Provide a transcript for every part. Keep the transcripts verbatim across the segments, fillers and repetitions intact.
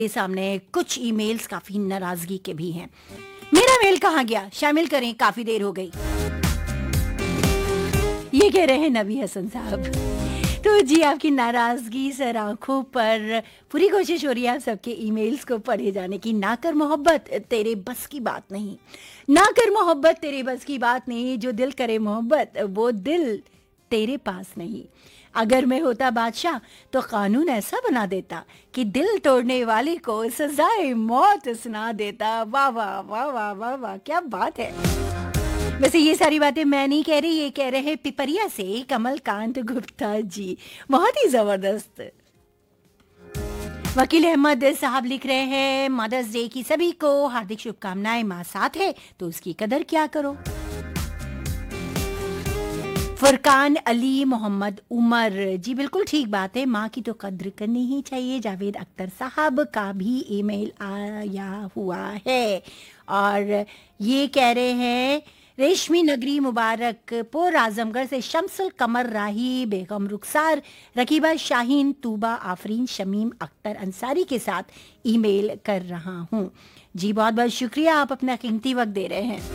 के सामने कुछ ईमेल्स काफी नाराजगी के भी हैं। मेरा मेल कहाँ गया, शामिल करें, काफी देर हो गई। ये कह रहे हैं नबी हसन साहब। तो जी आपकी नाराजगी सर आंखों पर पूरी कोशिश हो रही है आप सबके ईमेल्स को पढ़े जाने की। ना कर मोहब्बत तेरे बस की बात नहीं, ना कर मोहब्बत तेरे बस की बात नहीं, जो दिल करे मोहब्बत वो दिल तेरे पास नहीं। अगर मैं होता बादशाह तो कानून ऐसा बना देता कि दिल तोड़ने वाले को सजाए मौत सुना देता। वाह वाह वाह वाह वाह वाह, क्या बात है। वैसे ये सारी बातें मैं नहीं कह रही, ये कह रहे हैं पिपरिया से कमलकांत गुप्ता जी। बहुत ही जबरदस्त। वकील अहमद साहब लिख रहे हैं मदर्स डे की सभी को हार्दिक शुभकामनाएं। माँ साथ है तो उसकी कदर क्या करो। फुरकान अली मोहम्मद उमर जी, बिल्कुल ठीक बात है, माँ की तो कद्र करनी ही चाहिए। जावेद अख्तर साहब का भी ईमेल आया हुआ है और ये कह रहे हैं रेशमी नगरी मुबारकपुर आजमगढ़ से शम्सुल कमर राही, बेगम रुखसार, रकीबा शाहीन, तूबा आफरीन, शमीम अख्तर अंसारी के साथ ईमेल कर रहा हूँ। जी बहुत बहुत शुक्रिया, आप अपना कीमती वक्त दे रहे हैं।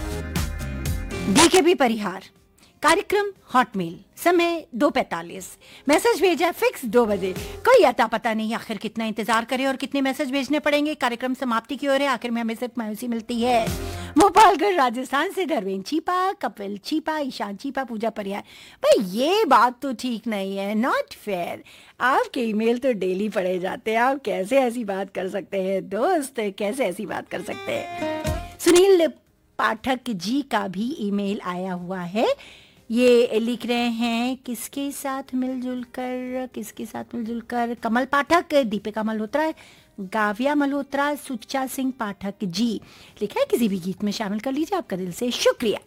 डीके भी परिहार कार्यक्रम हॉटमेल, समय दो पैंतालीस, मैसेज भेजा फिक्स दो बजे। कोई अता पता नहीं आखिर कितना इंतजार करे और कितने मैसेज भेजने पड़ेंगे। कार्यक्रम समाप्ति की ओर है, आखिर में हमें सिर्फ मायूसी मिलती है। भोपालगढ़ राजस्थान से धर्मेंद्र चीपा, कपिल चीपा, ईशान चीपा, पूजा परिहार। भाई ये बात तो ठीक नहीं है, नॉट फेयर। आपके ईमेल तो डेली पढ़े जाते हैं, आप कैसे ऐसी बात कर सकते हैं दोस्त, कैसे ऐसी बात कर सकते हैं। सुनील पाठक जी का भी ईमेल आया हुआ है। ये लिख रहे हैं किसके साथ मिलजुल कर, किसके साथ मिलजुल कर, कमल पाठक, दीपिका मल्होत्रा, गाविया मल्होत्रा, सुच्चा सिंह पाठक जी। लिखा है किसी भी गीत में शामिल कर लीजिए, आपका दिल से शुक्रिया।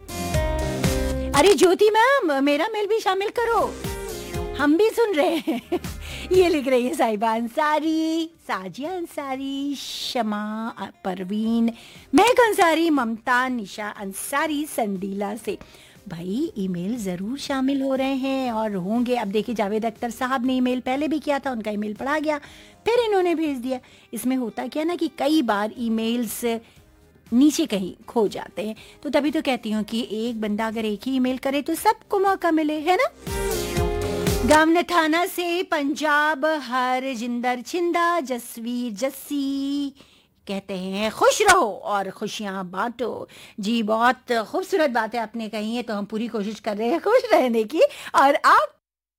अरे ज्योति मैम, मेरा मेल भी शामिल करो, हम भी सुन रहे हैं। ये लिख रही है साहिबा अंसारी, साजिया अंसारी, शमा परवीन, मेघ अंसारी, ममता, निशा अंसारी संडीला से। भाई ईमेल जरूर शामिल हो रहे हैं और होंगे। अब देखिए जावेद अख्तर साहब ने ईमेल पहले भी किया था, उनका ईमेल पढ़ा गया, फिर इन्होंने भेज दिया। इसमें होता क्या ना कि कई बार ईमेल्स नीचे कहीं खो जाते हैं, तो तभी तो कहती हूँ कि एक बंदा अगर एक ही ईमेल करे तो सबको मौका मिले, है ना। गामना थाना से पंजाब हरजिंदर छिंदा, जसवीर जस्सी कहते हैं खुश रहो और खुशियां बांटो। जी बहुत खूबसूरत बातें आपने कही है, तो हम पूरी कोशिश कर रहे हैं खुश रहने की। और आप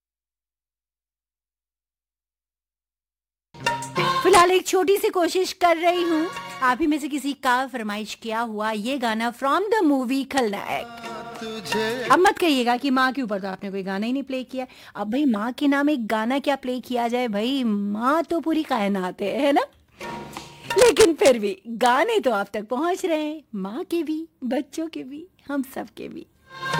फिलहाल एक छोटी सी कोशिश कर रही हूँ, आप ही में से किसी का फरमाइश किया हुआ ये गाना फ्रॉम द मूवी खलनायक। अब मत कहिएगा कि माँ के ऊपर तो आपने कोई गाना ही नहीं प्ले किया। अब भाई माँ के नाम एक गाना क्या प्ले किया जाए, भाई माँ तो पूरी कायनात है, है ना। लेकिन फिर भी गाने तो आप तक पहुंच रहे हैं, माँ के भी, बच्चों के भी, हम सब के भी।